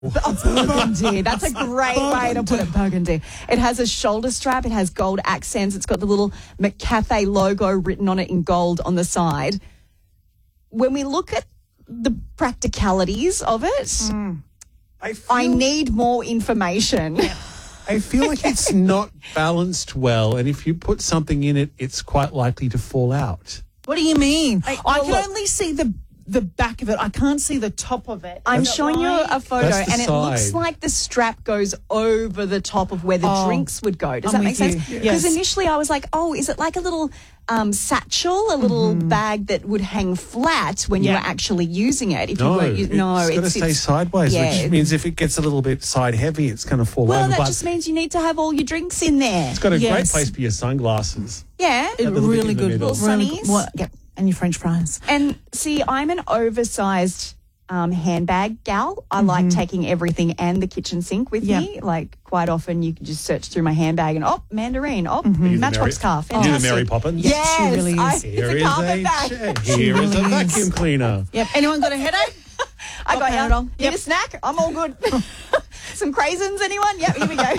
Burgundy. That's a great way to put it, burgundy. It has a shoulder strap. It has gold accents. It's got the little McCafe logo written on it in gold on the side. When we look at the practicalities of it, I need more information. I feel like it's not balanced well, and if you put something in it, it's quite likely to fall out. What do you mean? I can look. only see the back of it. I can't see the top of it. I'm showing you a photo, That's the and it looks side. like the strap goes over the top of where the drinks would go. Does I'm that make with sense? you. Because Yes. initially I was like, oh, is it like a little satchel, a little bag that would hang flat when you Yeah. were actually using it? If No, you were, it's got to stay sideways, yeah. which means if it gets a little bit side heavy, it's going to fall Well, over. that But just means you need to have all your drinks in there. it's got a great Yes. place for your sunglasses. Yeah. A little bit Really in the good. middle. Little Really sunnies. good. What? Yep. And your French fries. And see, I'm an oversized handbag gal. I like taking everything and the kitchen sink with Yeah. me. Like quite often you can just search through my handbag and mandarin, Are you the Matchbox Mary- car. Are you the Fantastic. Mary Poppins? Yes, She really is. Here it's a is carpet bag. Here is a really is. vacuum cleaner. Yep. Anyone got a headache? I got Panadol. you. Need a snack? I'm all good. Some craisins, anyone? Yep, here we go.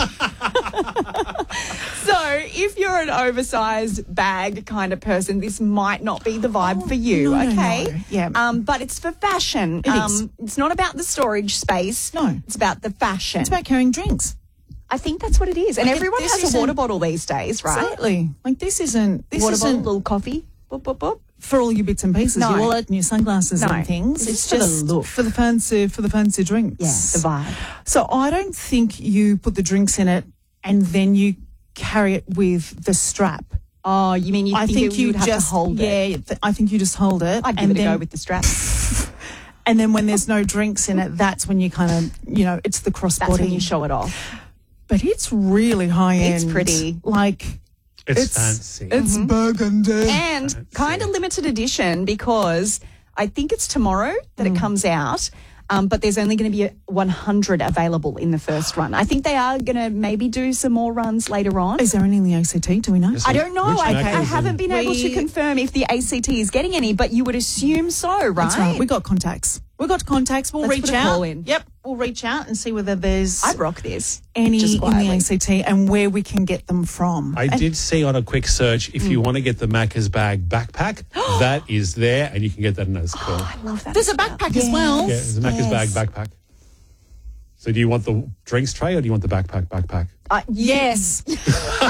So if you're an oversized bag kind of person, this might not be the vibe for you, no, okay? no. Yeah. But it's for fashion. It is. It's not about the storage space. No. It's about the fashion. It's about carrying drinks. I think that's what it is. And Like, everyone this has a isn't- water bottle these days, right? Exactly. Like this isn't Water bottle, isn't little coffee. Boop, boop, boop. for all your bits and pieces, No. your wallet and your sunglasses No. and things. It's It's for the just look. for the fancy drinks. Yeah, the vibe. So I don't think you put the drinks in it and then you carry it with the strap. Oh, you mean I think you you would have just to hold it? Yeah, I think you just hold it. I'd give and it a then, go with the strap. And then when there's no drinks in it, that's when you kind of, it's the crossbody. That's when you show it off. But it's really high end. It's pretty. Like It's fancy. It's burgundy. And kind of limited edition because I think it's tomorrow that it comes out. But there's only going to be 100 available in the first run. I think they are going to maybe do some more runs later on. Is there any in the ACT? Do we know? I don't know. Which I Mac is haven't been able to confirm if the ACT is getting any, but you would assume so, right? That's right. We got contacts. We'll Let's reach put a out. call in. Yep. We'll reach out and see whether there's I'd rock this. any just in quietly. the ACT and where we can get them from. I did see on a quick search, if you want to get the Macca's Bag backpack, that is there, and you can get that in as cool. I love that. There's a backpack as well. Yeah, there's a Macca's Bag backpack. So do you want the drinks tray or do you want the backpack? Yes.